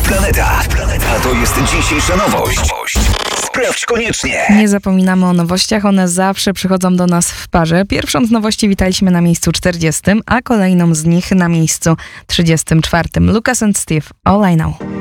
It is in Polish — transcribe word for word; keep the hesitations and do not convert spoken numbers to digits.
Planeta. A to jest dzisiejsza nowość. Sprawdź koniecznie. Nie zapominamy o nowościach, one zawsze przychodzą do nas w parze. Pierwszą z nowości witaliśmy na miejscu czterdziestym, a kolejną z nich na miejscu trzydziestym czwartym. Lucas and Steve, All I Know.